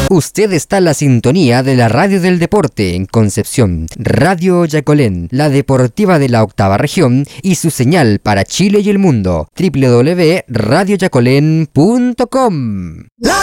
Usted está en la sintonía de la Radio del Deporte en Concepción, Radio Yacolén, la deportiva de la 8ª región y su señal para Chile y el mundo, www.radioyacolén.com.